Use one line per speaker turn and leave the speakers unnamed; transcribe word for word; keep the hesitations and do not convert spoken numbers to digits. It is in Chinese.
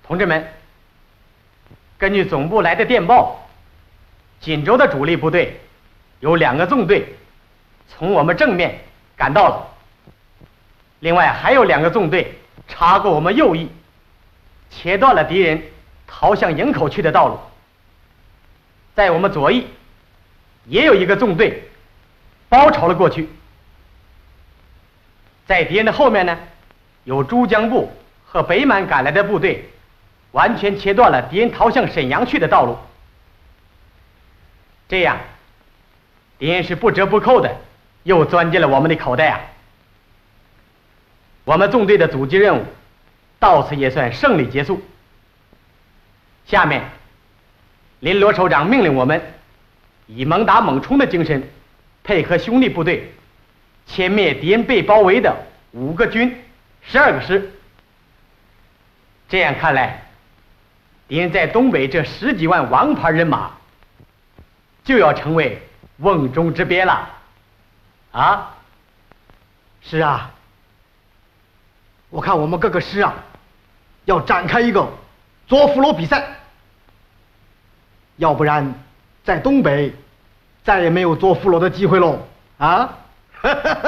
同志们，根据总部来的电报，锦州的主力部队有两个纵队从我们正面赶到了，另外还有两个纵队插过我们右翼，切断了敌人逃向营口去的道路。在我们左翼也有一个纵队包抄了过去。在敌人的后面呢，有珠江部和北满赶来的部队，完全切断了敌人逃向沈阳去的道路。这样，敌人是不折不扣的又钻进了我们的口袋啊！我们纵队的阻击任务到此也算胜利结束。下面，林罗首长命令我们以猛打猛冲的精神，配合兄弟部队，歼灭敌人被包围的五个军、十二个师。这样看来，敌人在东北这十几万王牌人马，就要成为瓮中之鳖了，啊？
是啊，我看我们各个师啊，要展开一个捉俘虏比赛，要不然在东北再也没有捉俘虏的机会喽，啊？